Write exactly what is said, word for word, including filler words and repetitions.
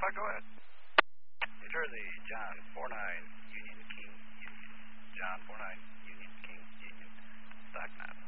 Uh, go ahead. New Jersey, John four nine, Union King, Union. John four nine, Union King, Union. Stock map.